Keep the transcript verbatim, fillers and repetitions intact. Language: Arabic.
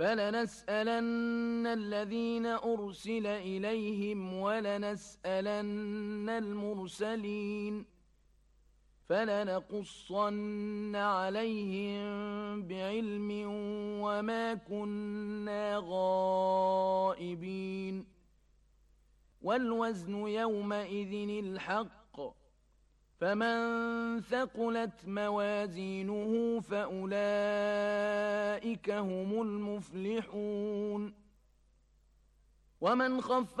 فلنسألن الذين أرسل إليهم ولنسألن المرسلين فلنقصن عليهم بعلم وما كنا غائبين والوزن يومئذ الحق فمن ثقلت موازينه فأولئك هم المفلحون ومن خفت